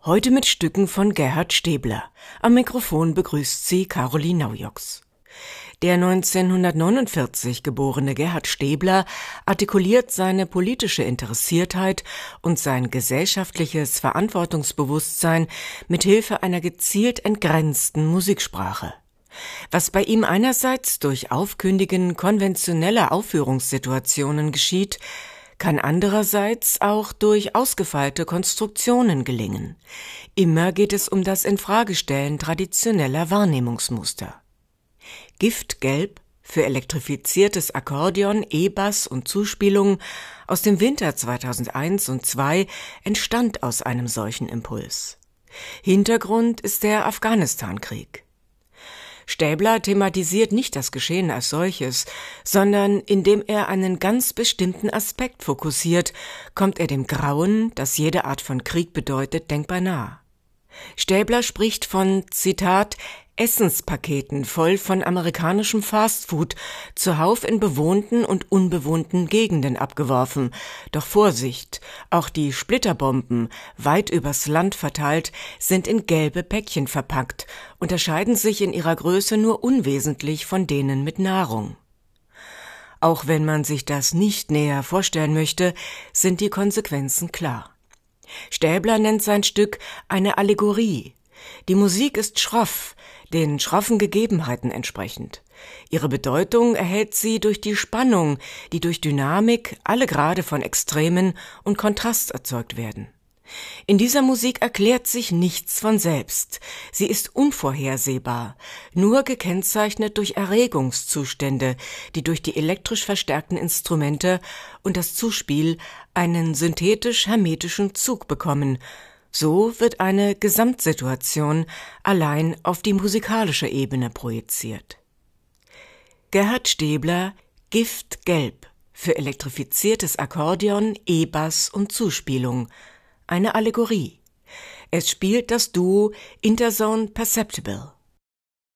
Heute mit Stücken von Gerhard Stäbler. Am Mikrofon begrüßt sie Caroline Naujoks. Der 1949 geborene Gerhard Stäbler artikuliert seine politische Interessiertheit und sein gesellschaftliches Verantwortungsbewusstsein mit Hilfe einer gezielt entgrenzten Musiksprache. Was bei ihm einerseits durch Aufkündigen konventioneller Aufführungssituationen geschieht, kann andererseits auch durch ausgefeilte Konstruktionen gelingen. Immer geht es um das Infragestellen traditioneller Wahrnehmungsmuster. Giftgelb für elektrifiziertes Akkordeon, E-Bass und Zuspielung aus dem Winter 2001 und 2002 entstand aus einem solchen Impuls. Hintergrund ist der Afghanistan-Krieg. Stäbler thematisiert nicht das Geschehen als solches, sondern indem er einen ganz bestimmten Aspekt fokussiert, kommt er dem Grauen, das jede Art von Krieg bedeutet, denkbar nah. Stäbler spricht von, Zitat, Essenspaketen voll von amerikanischem Fastfood, zuhauf in bewohnten und unbewohnten Gegenden abgeworfen. Doch Vorsicht, auch die Splitterbomben, weit übers Land verteilt, sind in gelbe Päckchen verpackt, unterscheiden sich in ihrer Größe nur unwesentlich von denen mit Nahrung. Auch wenn man sich das nicht näher vorstellen möchte, sind die Konsequenzen klar. Stäbler nennt sein Stück eine Allegorie. Die Musik ist schroff, den schroffen Gegebenheiten entsprechend. Ihre Bedeutung erhält sie durch die Spannung, die durch Dynamik, alle Grade von Extremen und Kontrast erzeugt werden. In dieser Musik erklärt sich nichts von selbst. Sie ist unvorhersehbar, nur gekennzeichnet durch Erregungszustände, die durch die elektrisch verstärkten Instrumente und das Zuspiel einen synthetisch-hermetischen Zug bekommen. So wird eine Gesamtsituation allein auf die musikalische Ebene projiziert. Gerhard Stäbler, Giftgelb für elektrifiziertes Akkordeon, E-Bass und Zuspielung. Eine Allegorie. Es spielt das Duo Interzone Perceptible.